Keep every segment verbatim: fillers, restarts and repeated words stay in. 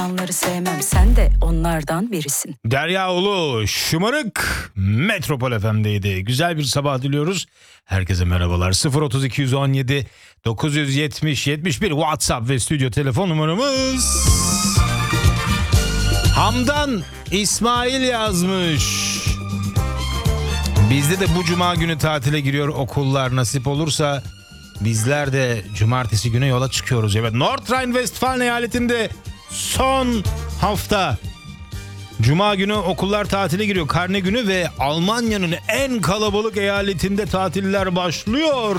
Onları sevmem, sen de onlardan birisin. Derya Ulu, Şımarık Metropol F M'deydi. Güzel bir sabah diliyoruz. Herkese merhabalar. sıfır otuz iki yüz on yedi dokuz yüz yetmiş yetmiş bir WhatsApp ve stüdyo telefon numaramız. Hamdan İsmail yazmış. Bizde de bu cuma günü tatile giriyor okullar, nasip olursa bizler de cumartesi günü yola çıkıyoruz. Evet, North Rhine-Westfalen eyaletinde son hafta cuma günü okullar tatile giriyor, karne günü, ve Almanya'nın en kalabalık eyaletinde tatiller başlıyor.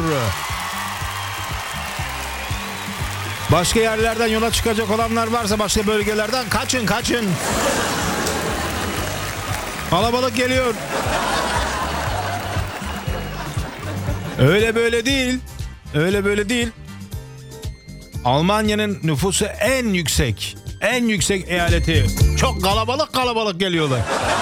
Başka yerlerden yola çıkacak olanlar varsa başka bölgelerden kaçın kaçın. Kalabalık geliyor. Öyle böyle değil. Öyle böyle değil. Almanya'nın nüfusu en yüksek, en yüksek eyaleti. Çok kalabalık kalabalık geliyorlar.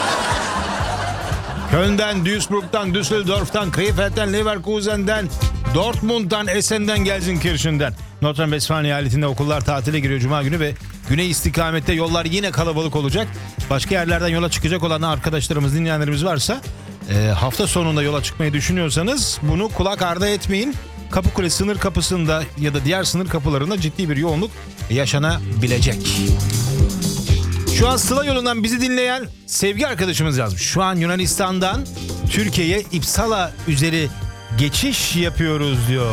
Köln'den, Duisburg'dan, Düsseldorf'tan, Krefeld'den, Leverkusen'den, Dortmund'dan, Essen'den, Gelsenkirchen'den. North Rhine-Westfalen eyaletinde okullar tatile giriyor cuma günü ve güney istikamette yollar yine kalabalık olacak. Başka yerlerden yola çıkacak olan arkadaşlarımız, dinleyenlerimiz varsa e, hafta sonunda yola çıkmayı düşünüyorsanız bunu kulak ardı etmeyin. Kapıkule sınır kapısında ya da diğer sınır kapılarında ciddi bir yoğunluk yaşanabilecek. Şu an Sıla yolundan bizi dinleyen sevgi arkadaşımız yazmış. Şu an Yunanistan'dan Türkiye'ye İpsala üzeri geçiş yapıyoruz diyor.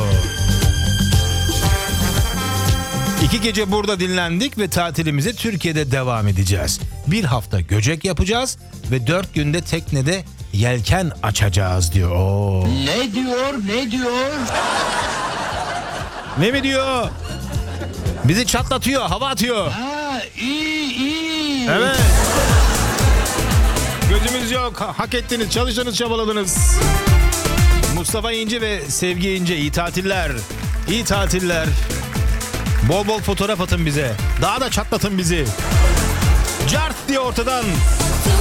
İki gece burada dinlendik ve tatilimize Türkiye'de devam edeceğiz. Bir hafta Göcek yapacağız ve dört günde teknede yelken açacağız diyor. Oo. Ne diyor, ne diyor? Ne mi diyor? Bizi çatlatıyor, hava atıyor. Ha, iyi, iyi. Evet. Gözümüz yok, ha- hak ettiniz, çalıştınız, çabaladınız. Mustafa İnce ve Sevgi İnce, iyi tatiller. İyi tatiller. Bol bol fotoğraf atın bize. Daha da çatlatın bizi. Cart diye ortadan.